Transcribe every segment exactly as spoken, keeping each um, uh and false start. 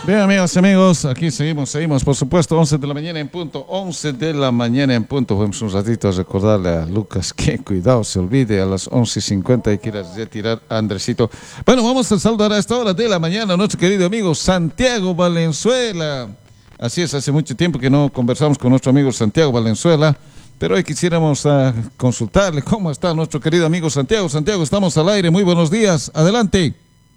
Bien, amigos y amigos, aquí seguimos, seguimos, por supuesto, once de la mañana en punto, once de la mañana en punto. Vamos un ratito a recordarle a Lucas que cuidado, se olvide a las once y cincuenta y quiera retirar a Andresito. Bueno, vamos a saludar a esta hora de la mañana a nuestro querido amigo Santiago Valenzuela. Así es, hace mucho tiempo que no conversamos con nuestro amigo Santiago Valenzuela, pero hoy quisiéramos uh, consultarle cómo está nuestro querido amigo Santiago. Santiago, estamos al aire, muy buenos días, adelante.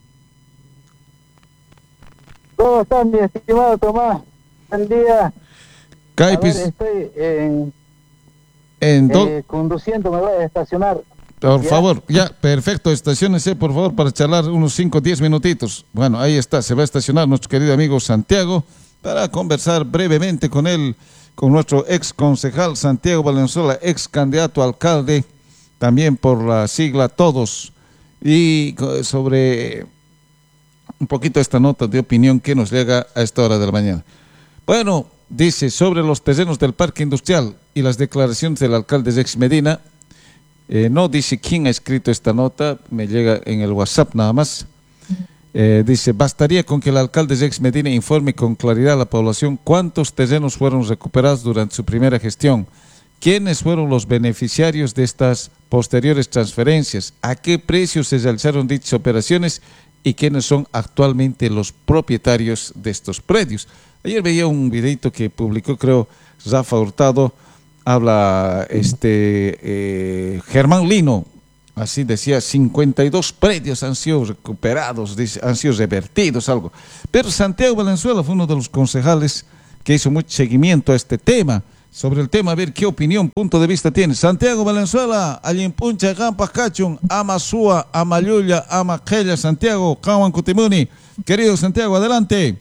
¿Cómo están, mi estimado Tomás? Buen día. Caipis. A ver, estoy en, en do... eh, conduciendo, me voy a estacionar. Por ¿Ya? favor, ya, perfecto, estaciónese por favor para charlar unos cinco o diez minutitos. Bueno, ahí está, se va a estacionar nuestro querido amigo Santiago para conversar brevemente con él, con nuestro ex concejal Santiago Valenzuela, ex candidato a alcalde, también por la sigla Todos, y sobre un poquito esta nota de opinión que nos llega a esta hora de la mañana. Bueno, dice sobre los terrenos del parque industrial y las declaraciones del alcalde Rex Medina. Eh, no dice quién ha escrito esta nota, me llega en el WhatsApp nada más. Eh, dice, bastaría con que el alcalde Rex Medina informe con claridad a la población cuántos terrenos fueron recuperados durante su primera gestión, quiénes fueron los beneficiarios de estas posteriores transferencias, a qué precios se realizaron dichas operaciones y quiénes son actualmente los propietarios de estos predios. Ayer veía un videito que publicó, creo, Rafa Hurtado, habla este eh, Germán Lino, así decía, cincuenta y dos predios han sido recuperados, dice, han sido revertidos, algo. Pero Santiago Valenzuela fue uno de los concejales que hizo mucho seguimiento a este tema, sobre el tema, a ver qué opinión, punto de vista tiene. Santiago Valenzuela, Allimpuncha, Gampas Cachun, Ama Sua, Ama Llulla, Ama Quella, Santiago, Kawan Kutimuni. Querido Santiago, adelante.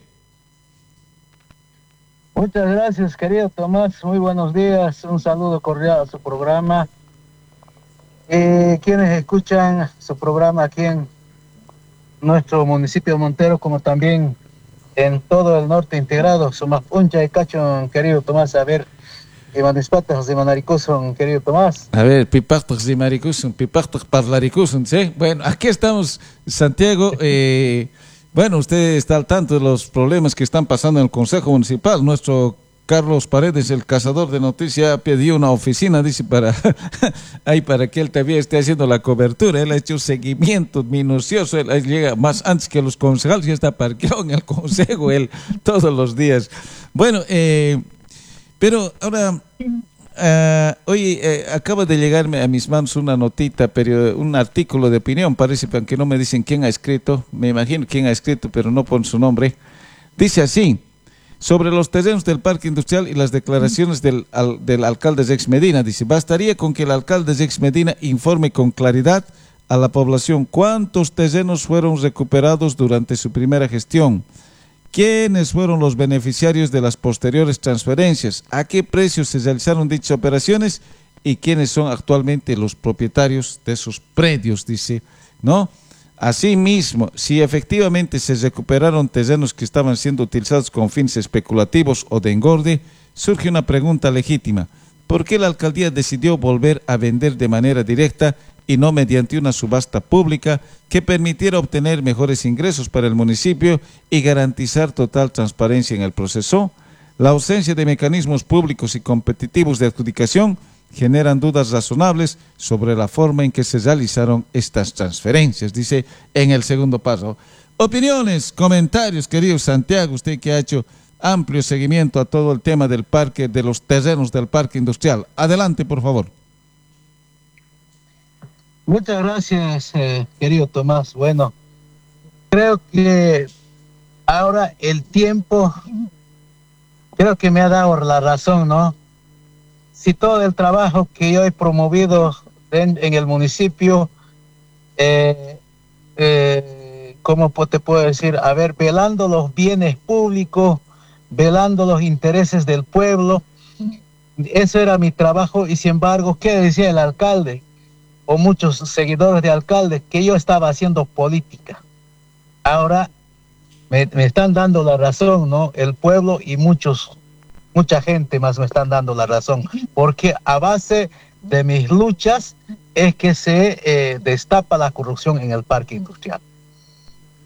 Muchas gracias, querido Tomás. Muy buenos días. Un saludo cordial a su programa. Eh, quienes escuchan su programa aquí en nuestro municipio de Montero, como también en todo el norte integrado, Sumapuncha y Cachun, querido Tomás, a ver, Imanispatas de Manaricusun, querido Tomás. A ver, Pipactas de Maricusun, Pipactas Parlaricusun, ¿sí? Bueno, aquí estamos, Santiago. Eh, bueno, usted está al tanto de los problemas que están pasando en el Consejo Municipal. Nuestro Carlos Paredes, el cazador de noticias, pidió una oficina, dice, para ahí para que él también esté haciendo la cobertura. Él ha hecho un seguimiento minucioso, él llega más antes que los concejales, ya está parqueado en el Consejo, él todos los días. Bueno, eh, pero ahora, uh, oye, eh, acaba de llegarme a mis manos una notita, pero un artículo de opinión, parece, aunque no me dicen quién ha escrito, me imagino quién ha escrito, pero no pone su nombre. Dice así: sobre los terrenos del parque industrial y las declaraciones del, al, del alcalde Rex Medina, dice, bastaría con que el alcalde Rex Medina informe con claridad a la población cuántos terrenos fueron recuperados durante su primera gestión, quiénes fueron los beneficiarios de las posteriores transferencias, a qué precios se realizaron dichas operaciones y quiénes son actualmente los propietarios de esos predios, dice, ¿no? Asimismo, si efectivamente se recuperaron terrenos que estaban siendo utilizados con fines especulativos o de engorde, surge una pregunta legítima. ¿Por qué la alcaldía decidió volver a vender de manera directa y no mediante una subasta pública que permitiera obtener mejores ingresos para el municipio y garantizar total transparencia en el proceso? La ausencia de mecanismos públicos y competitivos de adjudicación generan dudas razonables sobre la forma en que se realizaron estas transferencias, dice en el segundo paso. Opiniones, comentarios, querido Santiago, usted que ha hecho amplio seguimiento a todo el tema del parque, de los terrenos del parque industrial. Adelante, por favor. Muchas gracias, eh, querido Tomás. Bueno, creo que ahora el tiempo, creo que me ha dado la razón, ¿no? Si todo el trabajo que yo he promovido en, en el municipio, eh, eh, ¿cómo te puedo decir? A ver, velando los bienes públicos, velando los intereses del pueblo, eso era mi trabajo. Y sin embargo, ¿qué decía el alcalde? O muchos seguidores de alcalde, que yo estaba haciendo política. Ahora me, me están dando la razón, ¿no? El pueblo y muchos, mucha gente más me están dando la razón, porque a base de mis luchas es que se eh, destapa la corrupción en el parque industrial.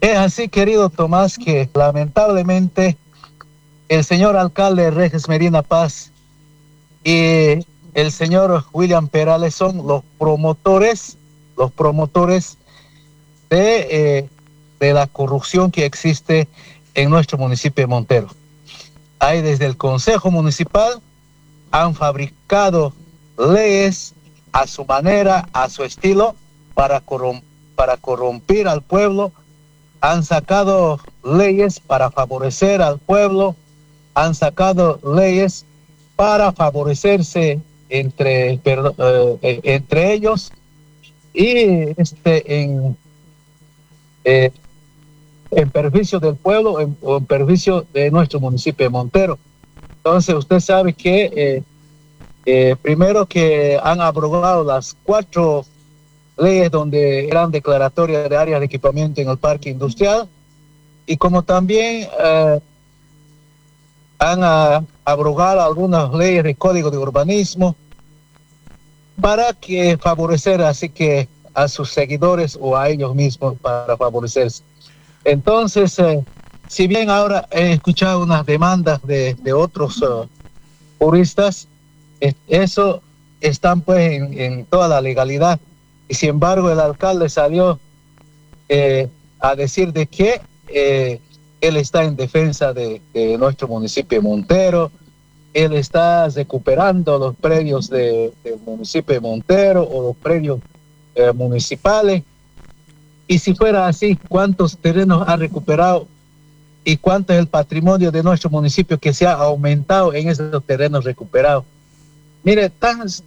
Es así, querido Tomás, que lamentablemente el señor alcalde Regis Medina Paz y el señor William Perales son los promotores, los promotores de, eh, de la corrupción que existe en nuestro municipio de Montero. Hay desde el Consejo Municipal, han fabricado leyes a su manera, a su estilo, para, corrom para corromper al pueblo, han sacado leyes para favorecer al pueblo, han sacado leyes para favorecerse entre, perdón, eh, entre ellos y este, en, eh, en perjuicio del pueblo en, o en perjuicio de nuestro municipio de Montero. Entonces usted sabe que eh, eh, primero que han abrogado las cuatro leyes donde eran declaratorias de áreas de equipamiento en el parque industrial, y como también eh, han uh, abrogado algunas leyes de código de urbanismo para que favorecer así que a sus seguidores o a ellos mismos para favorecerse. Entonces, eh, si bien ahora he escuchado unas demandas de, de otros uh, juristas, eh, eso están pues en, en toda la legalidad. Y sin embargo el alcalde salió eh, a decir de que eh, él está en defensa de, de nuestro municipio de Montero, él está recuperando los predios de, del municipio de Montero o los predios eh, municipales. Y si fuera así, ¿cuántos terrenos ha recuperado y cuánto es el patrimonio de nuestro municipio que se ha aumentado en esos terrenos recuperados? Mire, tan,